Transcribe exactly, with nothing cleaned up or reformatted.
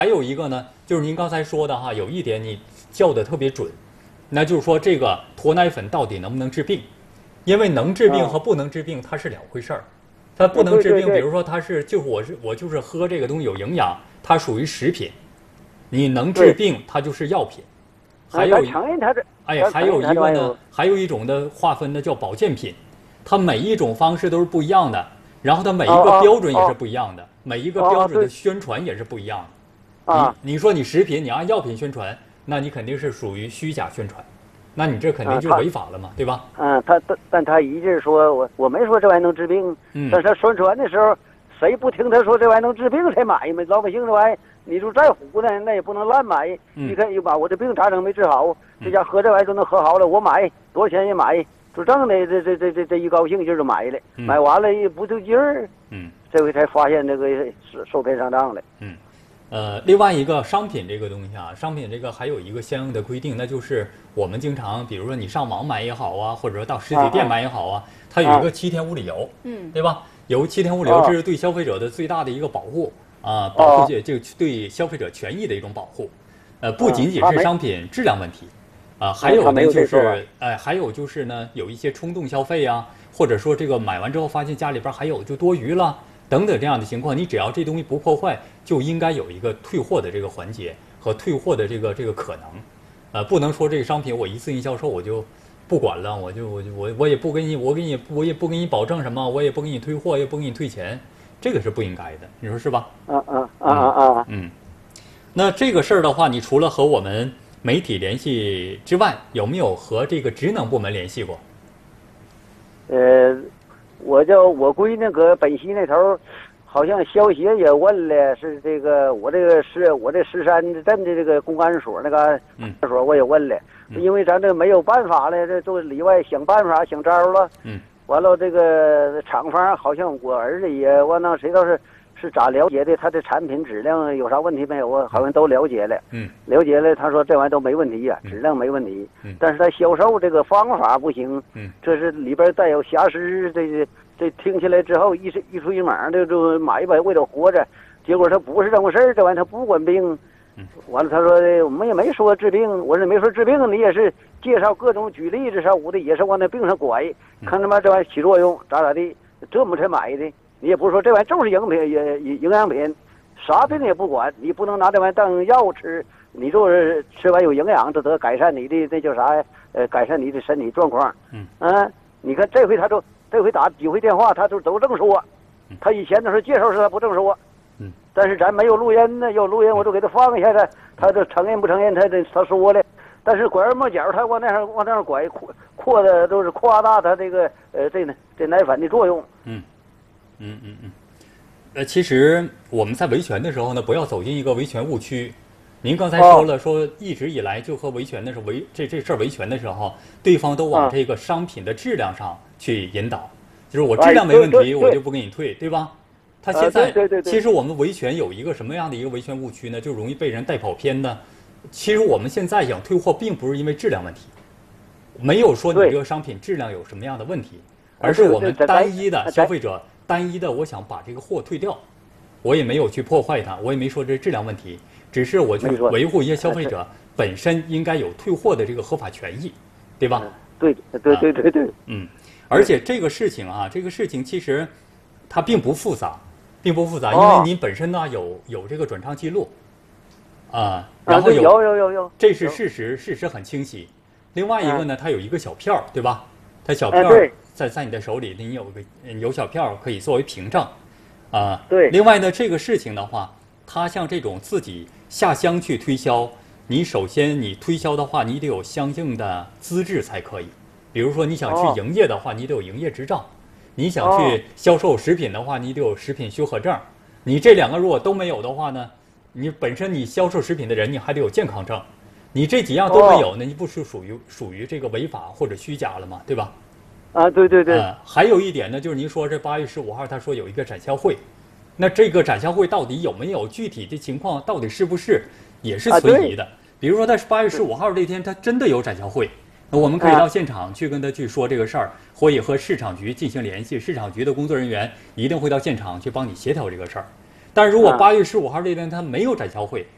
还有一个呢，就是您刚才说的哈，有一点你叫的特别准，那就是说这个鸵奶粉到底能不能治病？因为能治病和不能治病它是两回事儿。它不能治病，比如说它是就是我是我就是喝这个东西有营养，它属于食品；你能治病，它就是药品。还有哎，还有一个呢，还有一种的划分呢叫保健品，它每一种方式都是不一样的，然后它每一个标准也是不一样的，每一个标准的宣传也是不一样的。 啊， 你你说你食品，你按药品宣传，那你肯定是属于虚假宣传，那你这肯定就违法了嘛，对吧？ 嗯，他但但他一直说我我没说这玩意能治病， 嗯， 但是他宣传的时候，谁不听他说这玩意能治病才买嘛？老百姓这玩意你就再虎呢，那也不能乱买。 嗯、 你看，又把我这病咋整没治好？这家喝这玩意都能喝好了，我买多少钱也买，就挣的这这这这这一高兴就是买了， 嗯、 买完了也不对劲儿。 嗯， 这回才发现这个受骗上当了。 嗯。呃，另外一个商品这个东西啊，商品这个还有一个相应的规定，那就是我们经常，比如说你上网买也好啊，或者说到实体店买也好啊，它有一个七天无理由，嗯，对吧？有七天无理由，这是对消费者的最大的一个保护啊，保护这这对消费者权益的一种保护。呃，不仅仅是商品质量问题，啊，还有呢就是，哎，还有就是呢，有一些冲动消费啊，或者说这个买完之后发现家里边还有就多余了。等等这样的情况，你只要这东西不破坏，就应该有一个退货的这个环节和退货的这个这个可能，呃，不能说这个商品我一次性销售我就不管了，我就我就我我也不给你我给你我也不给你保证什么，我也不给你退货，也不给你退钱，这个是不应该的，你说是吧？ 啊啊啊啊啊！ 嗯，那这个事儿的话，你除了和我们媒体联系之外，有没有和这个职能部门联系过？ 呃。我叫我闺女搁本溪那头，好像消协也问了，是这个我这个是我这石山镇的这个公安所那个所我也问了， 嗯、 因为咱这没有办法了，这都里外想办法想招了。 嗯， 完了这个厂方好像我儿子也完了，谁倒是是咋了解的？他的产品质量有啥问题没有啊？好像都了解了。 嗯， 了解了，他说这玩意都没问题呀、啊，质量没问题。 嗯， 但是他销售这个方法不行。 嗯， 这是里边带有瑕疵，这这听起来之后一一出一莽的就买吧，为了活着，结果他不是这么事儿，这玩意他不管病。 嗯， 完了他说我们也没说治病，我说没说治病，你也是介绍各种举例子啥我的也是往那病上拐，看他妈这玩意起作用咋咋地，这么才买的。你也不是说这玩意就是营品也营养品，啥病也不管，你不能拿这玩意当药吃，你就是吃完有营养，这得改善你的那叫啥呀？呃，改善你的身体状况。 嗯， 啊，你看这回他就这回打几回电话，他就都这么说。他以前的时候介绍时他不这么说。 嗯， 但是咱没有录音呢，有录音我就给他放一下子，他就承认不承认他这他说了。但是拐弯抹角，他往那上往那上拐，扩扩的都是夸大他这个呃这这奶粉的作用。 嗯。嗯嗯嗯，呃，其实我们在维权的时候呢，不要走进一个维权误区。您刚才说了，说一直以来就和维权的时候维这这事儿维权的时候，对方都往这个商品的质量上去引导，就是我质量没问题，我就不给你退，对吧？他现在其实我们维权有一个什么样的一个维权误区呢？就容易被人带跑偏呢。其实我们现在想退货，并不是因为质量问题，没有说你这个商品质量有什么样的问题，而是我们单一的消费者。单一的，我想把这个货退掉，我也没有去破坏它，我也没说这质量问题，只是我去维护一些消费者本身应该有退货的这个合法权益，对吧？ 对对对对对。 嗯，而且这个事情啊，这个事情其实它并不复杂，并不复杂，因为您本身呢有有这个转账记录，啊，然后有有有有有， 这是事实，事实很清晰。另外一个呢，它有一个小票，对吧？它小票。在在你的手里，你有个有小票可以作为凭证，啊， 对。 另外呢，这个事情的话，他像这种自己下乡去推销，你首先你推销的话，你得有相应的资质才可以。比如说你想去营业的话，你得有营业执照；你想去销售食品的话，你得有食品许可证。你这两个如果都没有的话呢，你本身你销售食品的人，你还得有健康证。你这几样都没有呢，你不是属于属于这个违法或者虚假了吗？对吧？ 啊，对对对、 呃，还有一点呢，就是您说这八月十五号，他说有一个展销会，那这个展销会到底有没有具体的情况，到底是不是也是存疑的？啊、比如说，他是八月十五号这天，他真的有展销会，那我们可以到现场去跟他去说这个事儿，或者和市场局进行联系，市场局的工作人员一定会到现场去帮你协调这个事儿。但是如果八月十五号这天他没有展销会，